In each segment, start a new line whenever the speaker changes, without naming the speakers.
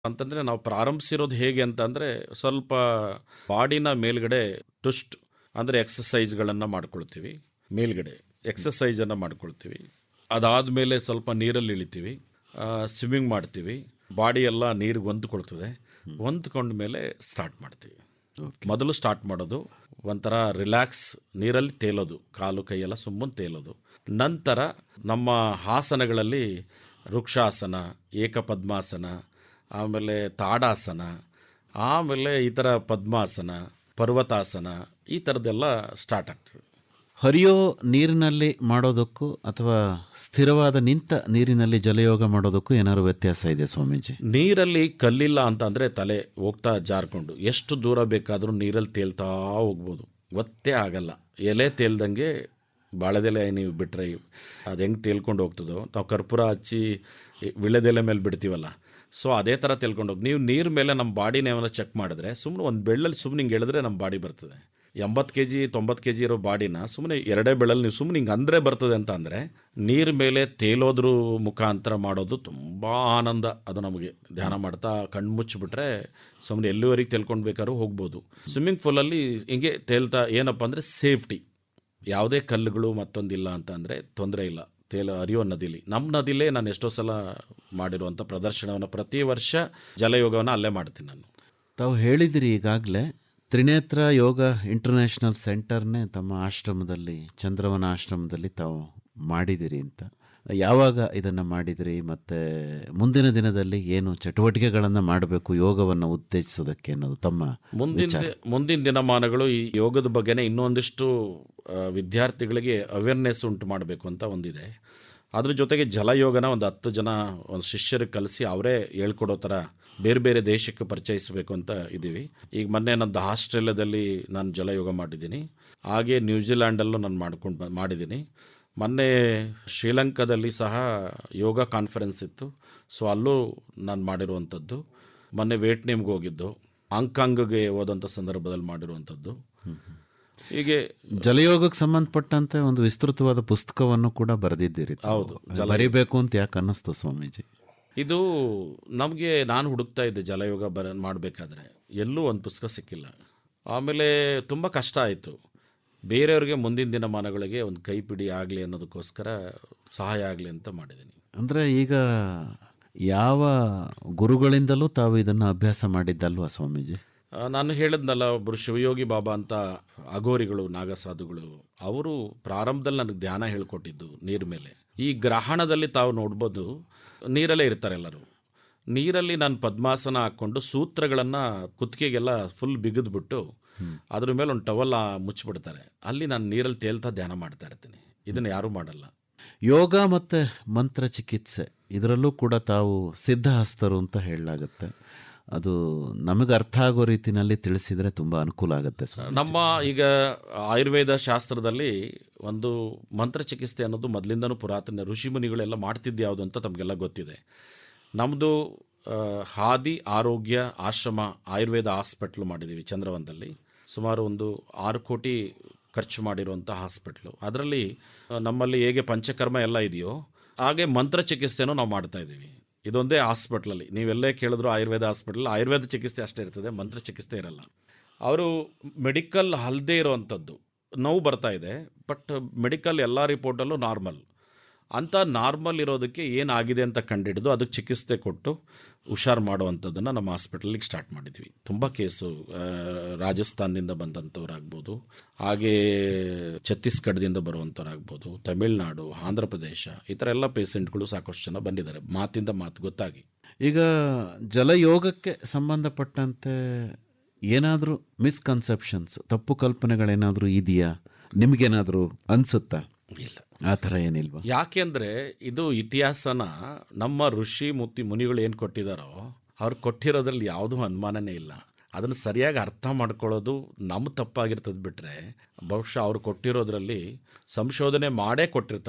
ಅಂತಂದರೆ ನಾವು ಪ್ರಾರಂಭಿಸಿರೋದು ಹೇಗೆ ಅಂತಂದರೆ ಸ್ವಲ್ಪ ಬಾಡಿನ ಮೇಲ್ಗಡೆ ಟುಸ್ಟ್ ಅಂದರೆ ಎಕ್ಸಸೈಸ್ಗಳನ್ನು ಮಾಡ್ಕೊಳ್ತೀವಿ. ಮೇಲ್ಗಡೆ ಎಕ್ಸಸೈಸನ್ನು ಮಾಡ್ಕೊಳ್ತೀವಿ. ಅದಾದಮೇಲೆ ಸ್ವಲ್ಪ ನೀರಲ್ಲಿ ಇಳಿತೀವಿ, ಸ್ವಿಮ್ಮಿಂಗ್ ಮಾಡ್ತೀವಿ. ಬಾಡಿ ಎಲ್ಲ ನೀರಿಗೆ ಹೊಂದ್ಕೊಳ್ತದೆ. ಹೊಂದ್ಕೊಂಡ ಮೇಲೆ ಸ್ಟಾರ್ಟ್ ಮಾಡ್ತೀವಿ. ಮೊದಲು ಸ್ಟಾರ್ಟ್ ಮಾಡೋದು ಒಂಥರ ರಿಲ್ಯಾಕ್ಸ್, ನೀರಲ್ಲಿ ತೇಲೋದು, ಕಾಲು ಕೈಯೆಲ್ಲ ಸುಮ್ಮನೆ ತೇಲೋದು. ನಂತರ ನಮ್ಮ ಆಸನಗಳಲ್ಲಿ ವೃಕ್ಷಾಸನ, ಏಕಪದ್ಮಾಸನ, ಆಮೇಲೆ ತಾಡಾಸನ, ಆಮೇಲೆ ಈ ಥರ ಪದ್ಮಾಸನ, ಪರ್ವತಾಸನ, ಈ ಥರದ್ದೆಲ್ಲ ಸ್ಟಾರ್ಟ್ ಆಗ್ತದೆ.
ಹರಿಯೋ ನೀರಿನಲ್ಲಿ ಮಾಡೋದಕ್ಕೂ ಅಥವಾ ಸ್ಥಿರವಾದ ನಿಂತ ನೀರಿನಲ್ಲಿ ಜಲಯೋಗ ಮಾಡೋದಕ್ಕೂ ಏನಾದ್ರು ವ್ಯತ್ಯಾಸ ಇದೆ ಸ್ವಾಮೀಜಿ?
ನೀರಲ್ಲಿ ಕಲ್ಲಿಲ್ಲ ಅಂತ ಅಂದರೆ ತಲೆ ಹೋಗ್ತಾ ಜಾರ್ಕೊಂಡು ಎಷ್ಟು ದೂರ ಬೇಕಾದರೂ ನೀರಲ್ಲಿ ತೇಲ್ತಾ ಹೋಗ್ಬೋದು, ಒತ್ತೇ ಆಗಲ್ಲ. ಎಲೆ ತೇಲ್ದಂಗೆ ಬಾಳೆದೆಲೆ ನೀವು ಬಿಟ್ಟರೆ ಅದು ಹೆಂಗೆ ತೇಲ್ಕೊಂಡು ಹೋಗ್ತದೋ, ನಾವು ಕರ್ಪೂರ ಹಚ್ಚಿ ವಿಳ್ಯದೆಲೆ ಮೇಲೆ ಬಿಡ್ತೀವಲ್ಲ, ಸೊ ಅದೇ ಥರ ತೇಲ್ಕೊಂಡು ಹೋಗಿ. ನೀವು ನೀರ ಮೇಲೆ ನಮ್ಮ ಬಾಡಿನ ಏನಾದ್ರು ಚೆಕ್ ಮಾಡಿದ್ರೆ ಸುಮ್ಮನೆ ಒಂದು ಬೆಳ್ಳಲ್ಲಿ ಸುಮ್ಮನೆ ಹಿಂಗೆ ಎಳೆದ್ರೆ ನಮ್ಮ ಬಾಡಿ ಬರ್ತದೆ. 80 kg 90 kg ಇರೋ ಬಾಡಿನ ಸುಮ್ಮನೆ ಎರಡೇ ಬೆಳ್ಳಲ್ಲಿ ನೀವು ಸುಮ್ಮನೆ ಹಿಂಗೆ ಅಂದರೆ ಬರ್ತದೆ ಅಂತ ಅಂದರೆ, ನೀರ ಮೇಲೆ ತೇಲೋದ್ರ ಮುಖಾಂತರ ಮಾಡೋದು ತುಂಬ ಆನಂದ. ಅದು ನಮಗೆ ಧ್ಯಾನ ಮಾಡ್ತಾ ಕಣ್ಣು ಮುಚ್ಚಿಬಿಟ್ರೆ ಸುಮ್ಮನೆ ಎಲ್ಲಿವರೆಗೆ ತೇಲ್ಕೊಂಡು ಬೇಕಾದ್ರೂ ಹೋಗ್ಬೋದು. ಸ್ವಿಮ್ಮಿಂಗ್ ಪೂಲಲ್ಲಿ ಹಿಂಗೆ ತೇಲ್ತಾ ಏನಪ್ಪ ಅಂದರೆ ಸೇಫ್ಟಿ, ಯಾವುದೇ ಕಲ್ಲುಗಳು ಮತ್ತೊಂದಿಲ್ಲ ಅಂತ ಅಂದರೆ ತೊಂದರೆ ಇಲ್ಲ. ಹರಿಯೋ ನದಿಲಿ, ನಮ್ಮ ನದಿಲೇ ನಾನು ಎಷ್ಟೋ ಸಲ ಮಾಡಿರುವಂಥ ಪ್ರದರ್ಶನವನ್ನು ಪ್ರತಿ ವರ್ಷ ಜಲಯೋಗವನ್ನು ಅಲ್ಲೇ ಮಾಡ್ತೀನಿ ನಾನು.
ತಾವು ಹೇಳಿದಿರಿ ಈಗಾಗಲೇ ತ್ರಿನೇತ್ರ ಯೋಗ ಇಂಟರ್ನ್ಯಾಷನಲ್ ಸೆಂಟರ್ನೇ ತಮ್ಮ ಆಶ್ರಮದಲ್ಲಿ, ಚಂದ್ರವನ ಆಶ್ರಮದಲ್ಲಿ ತಾವು ಮಾಡಿದಿರಿ ಅಂತ. ಯಾವಾಗ ಇದನ್ನು ಮಾಡಿದಿರಿ ಮತ್ತು ಮುಂದಿನ ದಿನದಲ್ಲಿ ಏನು ಚಟುವಟಿಕೆಗಳನ್ನು ಮಾಡಬೇಕು ಯೋಗವನ್ನು ಉತ್ತೇಜಿಸೋದಕ್ಕೆ ಅನ್ನೋದು ತಮ್ಮ
ಮುಂದಿನ ದಿನಮಾನಗಳು ಈ ಯೋಗದ ಬಗ್ಗೆನೇ ಇನ್ನೊಂದಿಷ್ಟು ವಿದ್ಯಾರ್ಥಿಗಳಿಗೆ ಅವೇರ್ನೆಸ್ ಉಂಟು ಮಾಡಬೇಕು ಅಂತ ಒಂದಿದೆ. ಅದ್ರ ಜೊತೆಗೆ ಜಲಯೋಗನ ಒಂದು 10 ಜನ ಒಂದು ಶಿಷ್ಯರಿಗೆ ಕಲಿಸಿ ಅವರೇ ಹೇಳ್ಕೊಡೋ ಥರ ಬೇರೆ ಬೇರೆ ದೇಶಕ್ಕೆ ಪರಿಚಯಿಸಬೇಕು ಅಂತ ಇದ್ದೀವಿ. ಈಗ ಮೊನ್ನೆ ನಂದು ಆಸ್ಟ್ರೇಲಿಯಾದಲ್ಲಿ ನಾನು ಜಲಯೋಗ ಮಾಡಿದ್ದೀನಿ, ಹಾಗೆ ನ್ಯೂಜಿಲ್ಯಾಂಡಲ್ಲೂ ನಾನು ಮಾಡಿದ್ದೀನಿ. ಮೊನ್ನೆ ಶ್ರೀಲಂಕಾದಲ್ಲಿ ಸಹ ಯೋಗ ಕಾನ್ಫರೆನ್ಸ್ ಇತ್ತು, ಸೊ ಅಲ್ಲೂ ನಾನು ಮಾಡಿರುವಂಥದ್ದು. ಮೊನ್ನೆ ವಿಯೆಟ್ನಾಂಗೆ ಹೋಗಿದ್ದು, ಹಾಂಗ್ಕಾಂಗ್ಗೆ ಹೋದಂಥ ಸಂದರ್ಭದಲ್ಲಿ ಮಾಡಿರುವಂಥದ್ದು. ಹೀಗೆ
ಜಲಯೋಗಕ್ಕೆ ಸಂಬಂಧಪಟ್ಟಂತೆ ಒಂದು ವಿಸ್ತೃತವಾದ ಪುಸ್ತಕವನ್ನು ಕೂಡ ಬರೆದಿದ್ದೀರಿ.
ಹೌದು,
ಬರೀಬೇಕು ಅಂತ ಯಾಕೆ ಅನ್ನಿಸ್ತು ಸ್ವಾಮೀಜಿ?
ಇದು ನಮಗೆ, ನಾನು ಹುಡುಕ್ತಾ ಇದ್ದೆ ಜಲಯೋಗ ಮಾಡಬೇಕಾದ್ರೆ, ಎಲ್ಲೂ ಒಂದು ಪುಸ್ತಕ ಸಿಕ್ಕಿಲ್ಲ. ಆಮೇಲೆ ತುಂಬ ಕಷ್ಟ ಆಯಿತು. ಬೇರೆಯವ್ರಿಗೆ ಮುಂದಿನ ದಿನಮಾನಗಳಿಗೆ ಒಂದು ಕೈಪಿಡಿ ಆಗಲಿ ಅನ್ನೋದಕ್ಕೋಸ್ಕರ ಸಹಾಯ ಆಗಲಿ ಅಂತ ಮಾಡಿದ್ದೀನಿ.
ಅಂದರೆ ಈಗ ಯಾವ ಗುರುಗಳಿಂದಲೂ ತಾವು ಇದನ್ನು ಅಭ್ಯಾಸ ಮಾಡಿದ್ದಲ್ವಾ ಸ್ವಾಮೀಜಿ?
ನಾನು ಹೇಳಿದ್ನಲ್ಲ, ಒಬ್ಬರು ಶಿವಯೋಗಿ ಬಾಬಾ ಅಂತ ಅಘೋರಿಗಳು, ನಾಗಸಾಧುಗಳು, ಅವರು ಪ್ರಾರಂಭದಲ್ಲಿ ನನಗೆ ಧ್ಯಾನ ಹೇಳ್ಕೊಟ್ಟಿದ್ದು ನೀರ ಮೇಲೆ. ಈ ಗ್ರಹಣದಲ್ಲಿ ತಾವು ನೋಡ್ಬೋದು, ನೀರಲ್ಲೇ ಇರ್ತಾರೆ ಎಲ್ಲರೂ. ನೀರಲ್ಲಿ ನಾನು ಪದ್ಮಾಸನ ಹಾಕ್ಕೊಂಡು ಸೂತ್ರಗಳನ್ನು ಕುತ್ತಿಗೆಗೆಲ್ಲ ಫುಲ್ ಬಿಗಿದ್ಬಿಟ್ಟು ಅದ್ರ ಮೇಲೆ ಒಂದು ಟವಲ್ ಮುಚ್ಚಿಬಿಡ್ತಾರೆ. ಅಲ್ಲಿ ನಾನು ನೀರಲ್ಲಿ ತೇಲ್ತಾ ಧ್ಯಾನ ಮಾಡ್ತಾ ಇರ್ತೀನಿ. ಇದನ್ನು ಯಾರೂ ಮಾಡಲ್ಲ.
ಯೋಗ ಮತ್ತು ಮಂತ್ರ ಚಿಕಿತ್ಸೆ ಇದರಲ್ಲೂ ಕೂಡ ತಾವು ಸಿದ್ಧಹಸ್ತರು ಅಂತ ಹೇಳಲಾಗುತ್ತೆ. ಅದು ನಮಗೆ ಅರ್ಥ ಆಗೋ ರೀತಿಯಲ್ಲಿ ತಿಳಿಸಿದರೆ ತುಂಬ ಅನುಕೂಲ ಆಗುತ್ತೆ.
ನಮ್ಮ ಈಗ ಆಯುರ್ವೇದ ಶಾಸ್ತ್ರದಲ್ಲಿ ಒಂದು ಮಂತ್ರ ಚಿಕಿತ್ಸೆ ಅನ್ನೋದು ಮೊದಲಿಂದನೂ ಪುರಾತನ ಋಷಿಮುನಿಗಳೆಲ್ಲ ಮಾಡ್ತಿದ್ದು ಯಾವುದು ಅಂತ ತಮಗೆಲ್ಲ ಗೊತ್ತಿದೆ. ನಮ್ಮದು ಹಾದಿ ಆರೋಗ್ಯ ಆಶ್ರಮ ಆಯುರ್ವೇದ ಹಾಸ್ಪಿಟ್ಲು ಮಾಡಿದ್ದೀವಿ ಚಂದ್ರವನದಲ್ಲಿ. ಸುಮಾರು ಒಂದು 6 ಕೋಟಿ ಖರ್ಚು ಮಾಡಿರುವಂಥ ಹಾಸ್ಪಿಟ್ಲು. ಅದರಲ್ಲಿ ನಮ್ಮಲ್ಲಿ ಹೇಗೆ ಪಂಚಕರ್ಮ ಎಲ್ಲ ಇದೆಯೋ ಹಾಗೆ ಮಂತ್ರ ಚಿಕಿತ್ಸೆನೂ ನಾವು ಮಾಡ್ತಾಯಿದ್ದೀವಿ. ಇದೊಂದೇ ಹಾಸ್ಪಿಟ್ಲಲ್ಲಿ ನೀವೆಲ್ಲೇ ಕೇಳಿದ್ರು ಆಯುರ್ವೇದ ಹಾಸ್ಪಿಟ್ಲ್ ಆಯುರ್ವೇದ ಚಿಕಿತ್ಸೆ ಅಷ್ಟೇ ಇರ್ತದೆ, ಮಂತ್ರ ಚಿಕಿತ್ಸೆ ಇರಲ್ಲ. ಅವರು ಮೆಡಿಕಲ್ ಅಲ್ಲದೆ ಇರೋವಂಥದ್ದು ನೋವು ಬರ್ತಾ ಇದೆ, ಬಟ್ ಮೆಡಿಕಲ್ ಎಲ್ಲ ರಿಪೋರ್ಟಲ್ಲೂ ನಾರ್ಮಲ್ ಅಂತ, ನಾರ್ಮಲ್ ಇರೋದಕ್ಕೆ ಏನಾಗಿದೆ ಅಂತ ಕಂಡಿಡಿದು ಅದಕ್ಕೆ ಚಿಕಿತ್ಸೆ ಕೊಟ್ಟು ಹುಷಾರು ಮಾಡುವಂಥದ್ದನ್ನು ನಮ್ಮ ಹಾಸ್ಪಿಟಲಿಗೆ ಸ್ಟಾರ್ಟ್ ಮಾಡಿದ್ವಿ. ತುಂಬ ಕೇಸು ರಾಜಸ್ಥಾನದಿಂದ ಬಂದಂಥವ್ರಾಗ್ಬೋದು, ಹಾಗೇ ಛತ್ತೀಸ್ಗಢದಿಂದ ಬರುವಂಥವ್ರಾಗ್ಬೋದು, ತಮಿಳುನಾಡು, ಆಂಧ್ರ ಪ್ರದೇಶ, ಈ ಥರ ಎಲ್ಲ ಪೇಷೆಂಟ್ಗಳು ಸಾಕಷ್ಟು ಜನ ಬಂದಿದ್ದಾರೆ, ಮಾತಿಂದ ಮಾತು ಗೊತ್ತಾಗಿ.
ಈಗ ಜಲಯೋಗಕ್ಕೆ ಸಂಬಂಧಪಟ್ಟಂತೆ ಏನಾದರೂ ಮಿಸ್ಕನ್ಸೆಪ್ಷನ್ಸ್, ತಪ್ಪು ಕಲ್ಪನೆಗಳೇನಾದರೂ ಇದೆಯಾ? ನಿಮಗೇನಾದರೂ ಅನಿಸುತ್ತಾ?
ಇಲ್ಲ,
ಆ ಥರ ಏನಿಲ್ವ?
ಯಾಕೆಂದರೆ ಇದು ಇತಿಹಾಸನ ನಮ್ಮ ಋಷಿ ಮುನಿಗಳು ಏನು ಕೊಟ್ಟಿದ್ದಾರೋ ಅವ್ರು ಕೊಟ್ಟಿರೋದ್ರಲ್ಲಿ ಯಾವುದೂ ಅನುಮಾನನೇ ಇಲ್ಲ. ಅದನ್ನು ಸರಿಯಾಗಿ ಅರ್ಥ ಮಾಡ್ಕೊಳ್ಳೋದು ನಮ್ಮ ತಪ್ಪಾಗಿರ್ತದೆ ಬಿಟ್ಟರೆ, ಬಹುಶಃ ಅವ್ರು ಕೊಟ್ಟಿರೋದ್ರಲ್ಲಿ ಸಂಶೋಧನೆ ಮಾಡೇ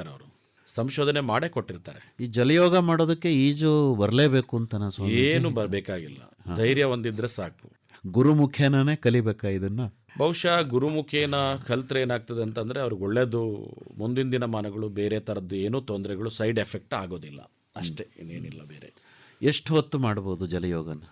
ಕೊಟ್ಟಿರ್ತಾರೆ.
ಈ ಜಲಯೋಗ ಮಾಡೋದಕ್ಕೆ ಈಜು ಬರಲೇಬೇಕು ಅಂತ
ಏನು ಬರಬೇಕಾಗಿಲ್ಲ, ಧೈರ್ಯ ಹೊಂದಿದ್ರೆ ಸಾಕು.
ಗುರುಮುಖೇನೇ ಕಲಿಬೇಕಾ ಇದನ್ನು?
ಬಹುಶಃ ಗುರುಮುಖೇನ ಕಲ್ತ್ರೆ ಏನಾಗ್ತದೆ ಅಂತಂದರೆ ಅವ್ರಿಗೆ ಒಳ್ಳೆಯದು, ಮುಂದಿನ ದಿನಮಾನಗಳು ಬೇರೆ ಥರದ್ದು ಏನೂ ತೊಂದರೆಗಳು ಸೈಡ್ ಎಫೆಕ್ಟ್ ಆಗೋದಿಲ್ಲ, ಅಷ್ಟೇ, ಇನ್ನೇನಿಲ್ಲ ಬೇರೆ.
ಎಷ್ಟು ಹೊತ್ತು ಮಾಡ್ಬೋದು ಜಲಯೋಗನ?